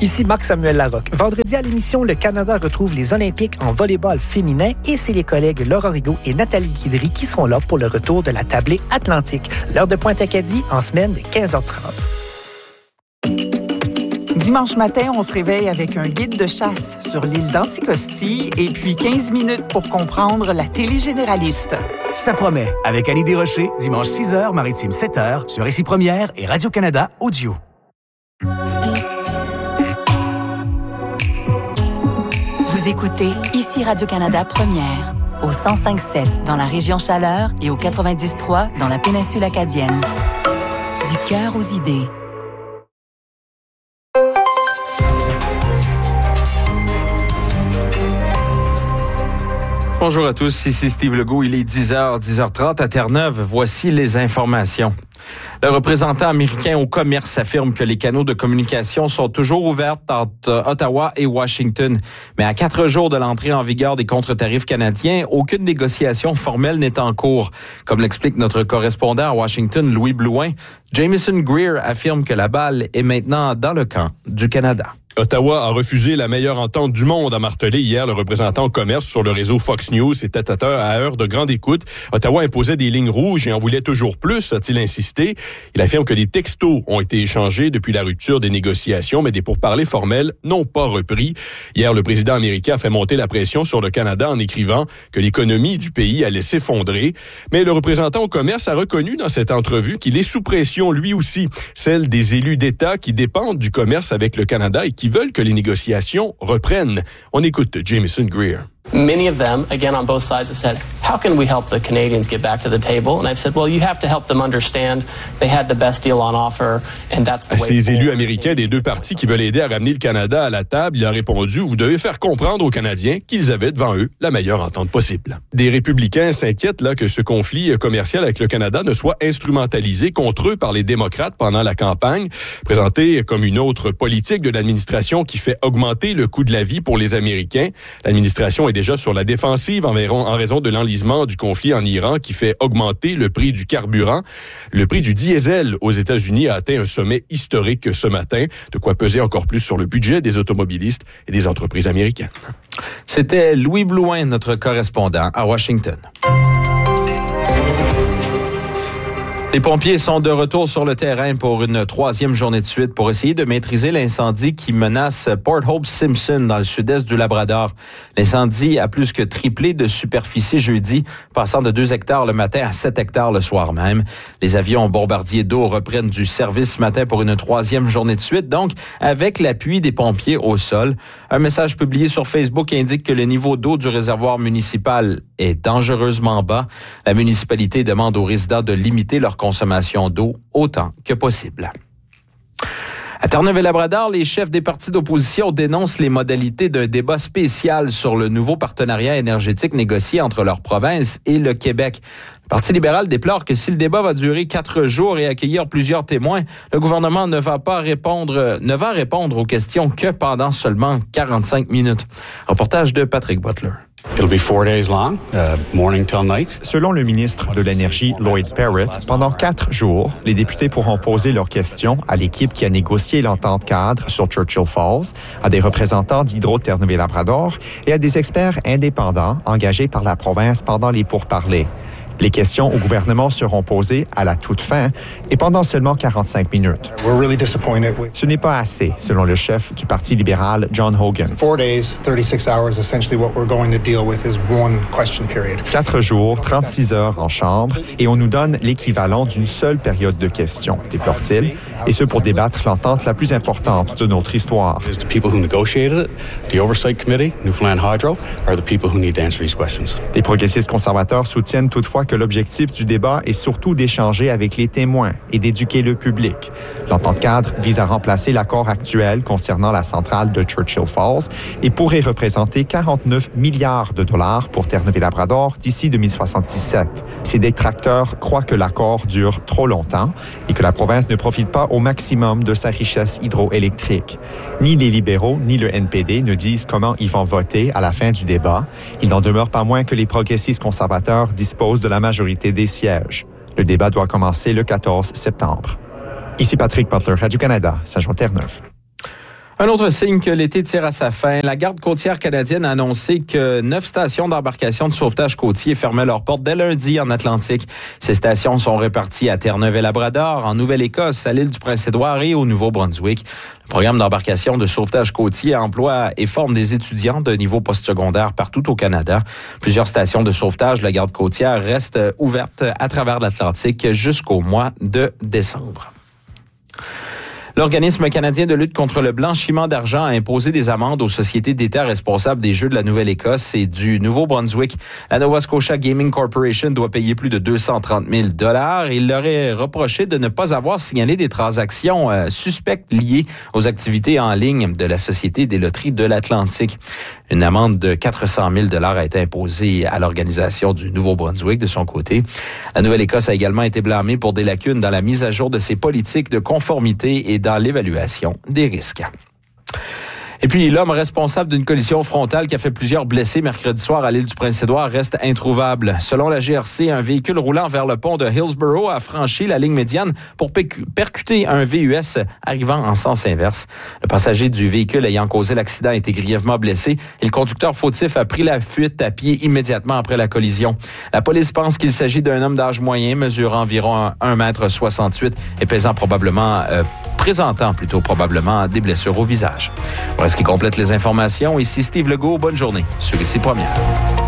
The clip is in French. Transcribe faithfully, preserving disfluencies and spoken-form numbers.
Ici Marc-Samuel Larocque. Vendredi à l'émission, le Canada retrouve les Olympiques en volleyball féminin et c'est les collègues Laurent Rigaud et Nathalie Guidry qui seront là pour le retour de la tablée atlantique. L'heure de Pointe-Acadie en semaine de quinze heures trente. Dimanche matin, on se réveille avec un guide de chasse sur l'île d'Anticosti et puis quinze minutes pour comprendre la télé généraliste. Ça promet, avec Annie Desrochers, dimanche six heures, maritime sept heures, sur Ici Première et Radio-Canada Audio. Vous écoutez Ici Radio-Canada Première, au cent cinq virgule sept dans la région Chaleur et au quatre-vingt-dix virgule trois dans la péninsule acadienne. Du cœur aux idées. Bonjour à tous, ici Steve Legault, il est dix heures, dix heures trente à Terre-Neuve. Voici les informations. Le représentant américain au commerce affirme que les canaux de communication sont toujours ouverts entre Ottawa et Washington. Mais à quatre jours de l'entrée en vigueur des contre-tarifs canadiens, aucune négociation formelle n'est en cours. Comme l'explique notre correspondant à Washington, Louis Blouin, Jameson Greer affirme que la balle est maintenant dans le camp du Canada. Ottawa a refusé la meilleure entente du monde, a martelé hier le représentant au commerce sur le réseau Fox News. C'était à heure de grande écoute. Ottawa imposait des lignes rouges et en voulait toujours plus, a-t-il insisté. Il affirme que des textos ont été échangés depuis la rupture des négociations, mais des pourparlers formels n'ont pas repris. Hier, le président américain a fait monter la pression sur le Canada en écrivant que l'économie du pays allait s'effondrer. Mais le représentant au commerce a reconnu dans cette entrevue qu'il est sous pression lui aussi, celle des élus d'État qui dépendent du commerce avec le Canada et qui veulent que les négociations reprennent. On écoute Jameson Greer. Many of them, again on both sides, have said, how can we help the Canadians get back to the table? And I've said, well, you have to help them understand they had the best deal on offer, and that's the way forward. Ces élus américains des deux partis qui veulent aider à ramener le Canada à la table, il a répondu, vous devez faire comprendre aux Canadiens qu'ils avaient devant eux la meilleure entente possible. Des républicains s'inquiètent là que ce conflit commercial avec le Canada ne soit instrumentalisé contre eux par les démocrates pendant la campagne, présenté comme une autre politique de l'administration qui fait augmenter le coût de la vie pour les Américains. L'administration est déjà sur la défensive en raison de l'enlisement du conflit en Iran qui fait augmenter le prix du carburant. Le prix du diesel aux États-Unis a atteint un sommet historique ce matin, de quoi peser encore plus sur le budget des automobilistes et des entreprises américaines. C'était Louis Blouin, notre correspondant à Washington. Les pompiers sont de retour sur le terrain pour une troisième journée de suite pour essayer de maîtriser l'incendie qui menace Port Hope Simpson dans le sud-est du Labrador. L'incendie a plus que triplé de superficie jeudi, passant de deux hectares le matin à sept hectares le soir même. Les avions bombardiers d'eau reprennent du service ce matin pour une troisième journée de suite, donc avec l'appui des pompiers au sol. Un message publié sur Facebook indique que le niveau d'eau du réservoir municipal est dangereusement bas. La municipalité demande aux résidents de limiter leur consommation d'eau autant que possible. À Terre-Neuve-et-Labrador, les chefs des partis d'opposition dénoncent les modalités d'un débat spécial sur le nouveau partenariat énergétique négocié entre leur province et le Québec. Le Parti libéral déplore que si le débat va durer quatre jours et accueillir plusieurs témoins, le gouvernement ne va pas répondre, ne va répondre aux questions que pendant seulement quarante-cinq minutes. Reportage de Patrick Butler. It'll be four days long, uh, morning till night. Selon le ministre de l'Énergie, Lloyd Parrott, pendant quatre jours, les députés pourront poser leurs questions à l'équipe qui a négocié l'entente cadre sur Churchill Falls, à des représentants d'Hydro-Terre-Neuve-et-Labrador et à des experts indépendants engagés par la province pendant les pourparlers. Les questions au gouvernement seront posées à la toute fin et pendant seulement quarante-cinq minutes. Really with... Ce n'est pas assez, selon le chef du Parti libéral, John Hogan. Four days, thirty-six hours, essentially what we're going to deal with is one question period. Quatre jours, trente-six heures en chambre et on nous donne l'équivalent d'une seule période de questions, déplore-t-il, et ce pour débattre l'entente la plus importante de notre histoire. The people who negotiated it, the Oversight Committee, Newfoundland Hydro, are the people who need to answer these questions. Les progressistes conservateurs soutiennent toutefois que l'objectif du débat est surtout d'échanger avec les témoins et d'éduquer le public. L'entente cadre vise à remplacer l'accord actuel concernant la centrale de Churchill Falls et pourrait représenter quarante-neuf milliards de dollars pour Terre-Neuve-et-Labrador d'ici deux mille soixante-dix-sept. Ces détracteurs croient que l'accord dure trop longtemps et que la province ne profite pas au maximum de sa richesse hydroélectrique. Ni les libéraux ni le N P D ne disent comment ils vont voter à la fin du débat. Il n'en demeure pas moins que les progressistes conservateurs disposent de la majorité des sièges. Le débat doit commencer le quatorze septembre. Ici Patrick Butler, Radio-Canada, Saint-Jean-Terre-Neuve. Un autre signe que l'été tire à sa fin, la garde côtière canadienne a annoncé que neuf stations d'embarcation de sauvetage côtier fermaient leurs portes dès lundi en Atlantique. Ces stations sont réparties à Terre-Neuve et Labrador, en Nouvelle-Écosse, à l'île du Prince-Édouard et au Nouveau-Brunswick. Le programme d'embarcation de sauvetage côtier emploie et forme des étudiants de niveau postsecondaire partout au Canada. Plusieurs stations de sauvetage de la garde côtière restent ouvertes à travers l'Atlantique jusqu'au mois de décembre. L'Organisme canadien de lutte contre le blanchiment d'argent a imposé des amendes aux sociétés d'État responsables des Jeux de la Nouvelle-Écosse et du Nouveau-Brunswick. La Nova Scotia Gaming Corporation doit payer plus de deux cent trente mille dollars. Il leur est reproché de ne pas avoir signalé des transactions euh, suspectes liées aux activités en ligne de la Société des loteries de l'Atlantique. Une amende de quatre cent mille dollars a été imposée à l'organisation du Nouveau-Brunswick de son côté. La Nouvelle-Écosse a également été blâmée pour des lacunes dans la mise à jour de ses politiques de conformité et dans l'évaluation des risques. Et puis, l'homme responsable d'une collision frontale qui a fait plusieurs blessés mercredi soir à l'île du Prince-Édouard reste introuvable. Selon la G R C, un véhicule roulant vers le pont de Hillsborough a franchi la ligne médiane pour percuter un V U S arrivant en sens inverse. Le passager du véhicule ayant causé l'accident a été grièvement blessé et le conducteur fautif a pris la fuite à pied immédiatement après la collision. La police pense qu'il s'agit d'un homme d'âge moyen, mesurant environ un mètre soixante-huit et pesant probablement, euh, présentant plutôt probablement des blessures au visage. Voilà ce qui complète les informations. Ici Steve Legault. Bonne journée sur Ici Première.